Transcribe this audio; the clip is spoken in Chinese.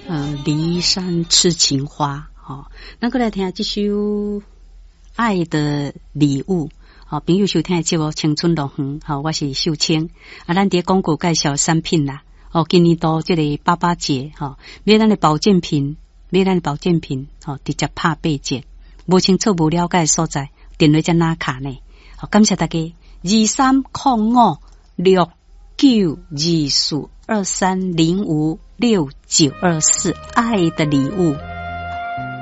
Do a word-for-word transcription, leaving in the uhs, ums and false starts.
呃，骊山痴情花，哦，咱过来听这首《爱的礼物》。好，朋友收听的节目《青春乐园》，好，我是秀清。啊，咱伫广告介绍产品啦。哦，今年到这个爸爸节，吼、哦，买咱的保健品，买咱的保健品，吼、哦，直接拍八折。无清楚、无了解的所在，电话才拿卡呢。好，感谢大家。二三零五六九二四二三零五六九二四，爱的礼物。